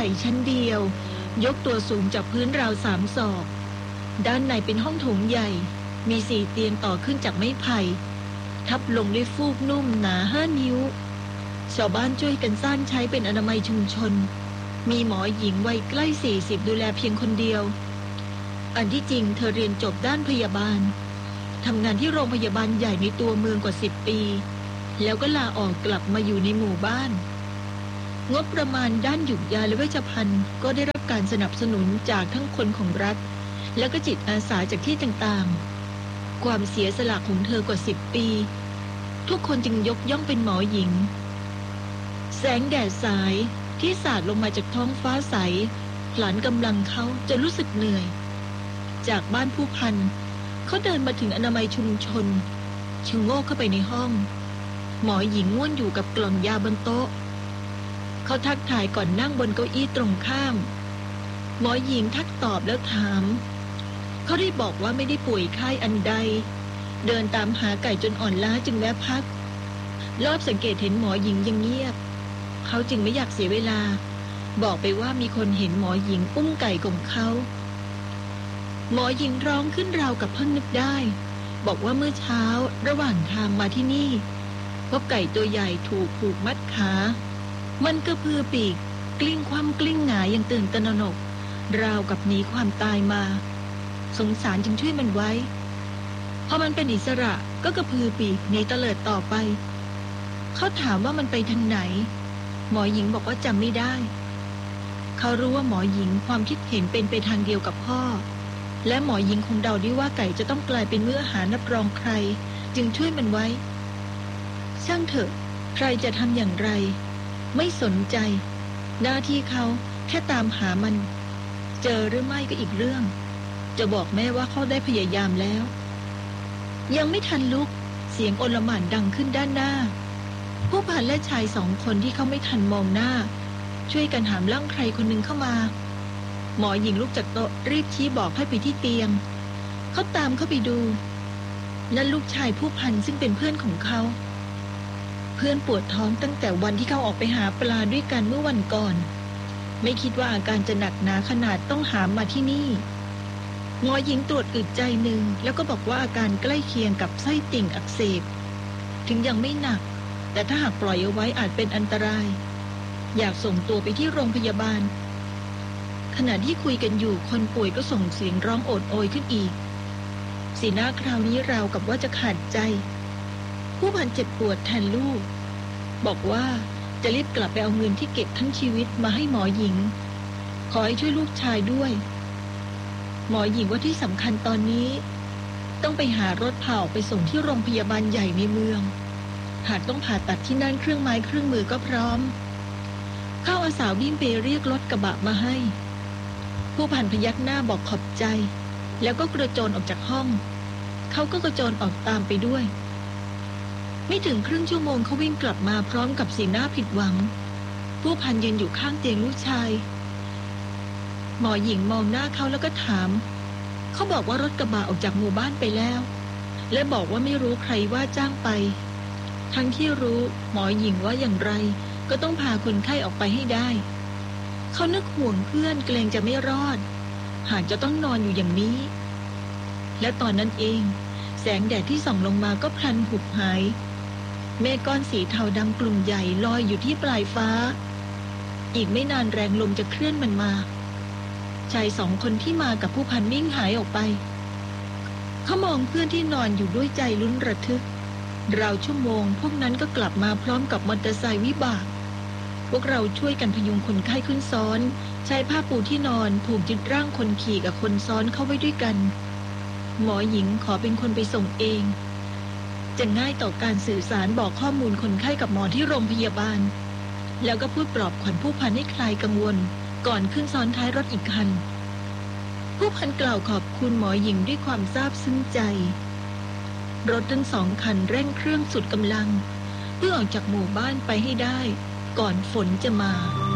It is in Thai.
ญ่ชั้นเดียวยกตัวสูงจากพื้นราว3 ศอกด้านในเป็นห้องโถงใหญ่มี4 เตียงต่อขึ้นจากไม้ไผ่ทับลงด้วยฟูกนุ่มหนา5 นิ้วชาวบ้านช่วยกันสร้างใช้เป็นอนามัยชุมชนมีหมอหญิงวัยใกล้40ดูแลเพียงคนเดียวอันที่จริงเธอเรียนจบด้านพยาบาลทำงานที่โรงพยาบาลใหญ่ในตัวเมืองกว่า10 ปีแล้วก็ลาออกกลับมาอยู่ในหมู่บ้านงบประมาณด้านหยุกยาและเวชภัณฑ์ก็ได้รับการสนับสนุนจากทั้งคนของรัฐและก็จิตอาสาจากที่ต่างๆความเสียสละของเธอกว่า10 ปีทุกคนจึงยกย่องเป็นหมอหญิงแสงแดดสายที่สาดลงมาจากท้องฟ้าใสผลันกำลังเขาจนรู้สึกเหนื่อยจากบ้านผู้พันเขาเดินมาถึงอนามัยชุมชนชะโงกเข้าไปในห้องหมอหญิงง่วนอยู่กับกล่องยาบนโต๊ะเขาทักทายก่อนนั่งบนเก้าอี้ตรงข้ามหมอหญิงทักตอบแล้วถามเขาได้บอกว่าไม่ได้ป่วยไข้อันใดเดินตามหาไก่จนอ่อนล้าจึงแวะพักรอบสังเกตเห็นหมอหญิงยังเงียบเขาจึงไม่อยากเสียเวลาบอกไปว่ามีคนเห็นหมอหญิงอุ้มไก่ของเขาหมอหญิงร้องขึ้นราวกับเพิ่งนึกได้บอกว่าเมื่อเช้าระหว่างทางมาที่นี่พบไก่ตัวใหญ่ถูกผูกมัดขามันกระพือปีกกลิ้งคว่ำกลิ้งหงายอย่างตื่นตระหนกราวกับหนีความตายมาสงสารจึงช่วยมันไว้พอมันเป็นอิสระก็กระพือปีกหนีเตลิดต่อไปเขาถามว่ามันไปทางไหนหมอหญิงบอกว่าจำไม่ได้เขารู้ว่าหมอหญิงความคิดเห็นเป็นไปทางเดียวกับพ่อและหมอหญิงคงเดาได้ว่าไก่จะต้องกลายเป็นมื้ออาหารรับรองใครจึงช่วยมันไว้ช่างเถอะใครจะทำอย่างไรไม่สนใจหน้าที่เขาแค่ตามหามันเจอหรือไม่ก็อีกเรื่องจะบอกแม่ว่าเขาได้พยายามแล้วยังไม่ทันลุกเสียงโอลหม่านดังขึ้นด้านหน้าผู้พันและชาย2 คนที่เขาไม่ทันมองหน้าช่วยกันหามร่างใครคนหนึ่งเข้ามาหมอหญิงลุกจากโต๊ะรีบชี้บอกให้ไปที่เตียงเขาตามเข้าไปดูนั่นลูกชายผู้พันซึ่งเป็นเพื่อนของเขาเพื่อนปวดท้องตั้งแต่วันที่เขาออกไปหาปลาด้วยกันเมื่อวันก่อนไม่คิดว่าอาการจะหนักหนาขนาดต้องหามมาที่นี่หมอหญิงตรวจอึดใจหนึ่งแล้วก็บอกว่าอาการใกล้เคียงกับไส้ติ่งอักเสบถึงยังไม่หนักแต่ถ้าหากปล่อยเอาไว้อาจเป็นอันตรายอยากส่งตัวไปที่โรงพยาบาลขณะที่คุยกันอยู่คนป่วยก็ส่งเสียงร้องโอดโอยขึ้นอีกสีหน้าคราวนี้ราวกับว่าจะขาดใจผู้พันเจ็บปวดแทนลูกบอกว่าจะรีบกลับไปเอาเงินที่เก็บทั้งชีวิตมาให้หมอหญิงขอให้ช่วยลูกชายด้วยหมอหญิงว่าที่สำคัญตอนนี้ต้องไปหารถพาออกไปส่งที่โรงพยาบาลใหญ่ในเมืองหากต้องผ่าตัดที่นั่นเครื่องไม้เครื่องมือก็พร้อมเข้าอาสาวิ่งไปเรียกรถกระบะมาให้ผู้พันพยักหน้าบอกขอบใจแล้วก็กระโจนออกจากห้องเขาก็กระโจนออกตามไปด้วยไม่ถึงครึ่งชั่วโมงเขาวิ่งกลับมาพร้อมกับสีหน้าผิดหวังผู้พันยืนอยู่ข้างเตียงลูกชายหมอหญิงมองหน้าเขาแล้วก็ถามเขาบอกว่ารถกระบะออกจากหมู่บ้านไปแล้วและบอกว่าไม่รู้ใครว่าจ้างไปทั้งที่รู้หมอหญิงว่าอย่างไรก็ต้องพาคนไข้ออกไปให้ได้เขานึกห่วงเพื่อนเกรงจะไม่รอดหากจะต้องนอนอยู่อย่างนี้และตอนนั้นเองแสงแดดที่ส่องลงมาก็พลันหุบหายเมฆก้อนสีเทาดำกลุ่มใหญ่ลอยอยู่ที่ปลายฟ้าอีกไม่นานแรงลมจะเคลื่อนมันมาชาย2 คนที่มากับผู้พันนิ่งหายออกไปเขามองเพื่อนที่นอนอยู่ด้วยใจลุ้นระทึกราวชั่วโมงพวกนั้นก็กลับมาพร้อมกับมอเตอร์ไซค์วิบากพวกเราช่วยกันพยุงคนไข้ขึ้นซ้อนใช้ผ้าปูที่นอนผูกยึดร่างคนขี่กับคนซ้อนเข้าไว้ด้วยกันหมอหญิงขอเป็นคนไปส่งเองจะง่ายต่อการสื่อสารบอกข้อมูลคนไข้กับหมอที่โรงพยาบาลแล้วก็พูดปลอบขวัญผู้พันให้คลายกังวลก่อนขึ้นซ้อนท้ายรถอีกคันผู้พันกล่าวขอบคุณหมอหญิงด้วยความซาบซึ้งใจรถทั้ง2 คันเร่งเครื่องสุดกำลังเพื่อออกจากหมู่บ้านไปให้ได้ก่อนฝนจะมา